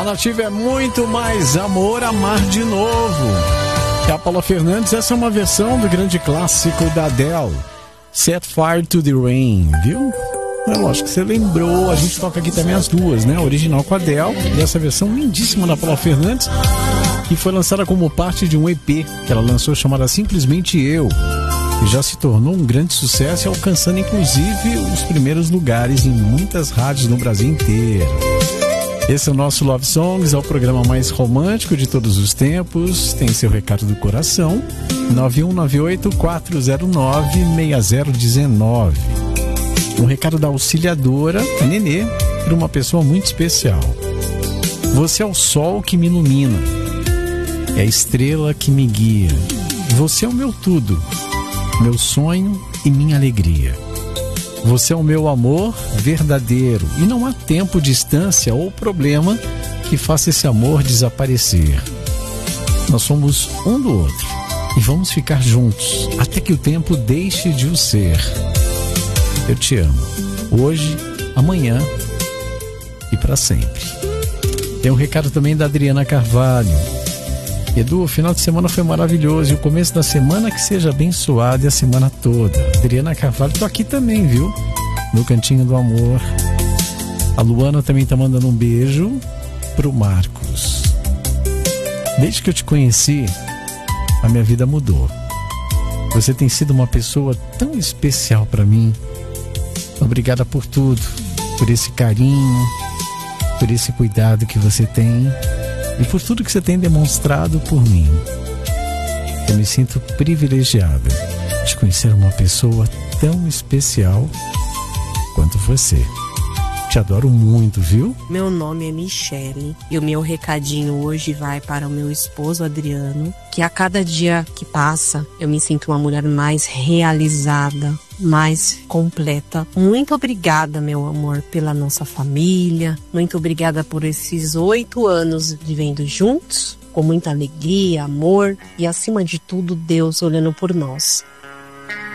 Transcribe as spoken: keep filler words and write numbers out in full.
alternativa é muito mais amor, amar de novo. É a Paula Fernandes, essa é uma versão do grande clássico da Adele, Set Fire to the Rain, viu? É lógico que você lembrou, a gente toca aqui também as duas, né? A original com a Adele e essa versão lindíssima da Paula Fernandes, que foi lançada como parte de um E P que ela lançou chamada Simplesmente Eu, e já se tornou um grande sucesso, alcançando inclusive os primeiros lugares em muitas rádios no Brasil inteiro. Esse é o nosso Love Songs, é o programa mais romântico de todos os tempos. Tem seu recado do coração, nove um nove oito, quatro zero nove, seis zero um nove. Um recado da auxiliadora, a Nenê, para uma pessoa muito especial. Você é o sol que me ilumina, é a estrela que me guia. Você é o meu tudo, meu sonho e minha alegria. Você é o meu amor verdadeiro e não há tempo, distância ou problema que faça esse amor desaparecer. Nós somos um do outro e vamos ficar juntos até que o tempo deixe de o ser. Eu te amo, hoje, amanhã e para sempre. Tem um recado também da Adriana Carvalho. Edu, o final de semana foi maravilhoso e o começo da semana que seja abençoado e a semana toda. Adriana Carvalho, tô aqui também, viu? No Cantinho do Amor. A Luana também tá mandando um beijo pro Marcos. Desde que eu te conheci, a minha vida mudou. Você tem sido uma pessoa tão especial para mim. Obrigada por tudo, por esse carinho, por esse cuidado que você tem e por tudo que você tem demonstrado por mim. Eu me sinto privilegiada de conhecer uma pessoa tão especial quanto você. Te adoro muito, viu? Meu nome é Michele e o meu recadinho hoje vai para o meu esposo Adriano, que a cada dia que passa eu me sinto uma mulher mais realizada, mais completa. Muito obrigada, meu amor, pela nossa família. Muito obrigada por esses oito anos vivendo juntos, com muita alegria, amor e, acima de tudo, Deus olhando por nós.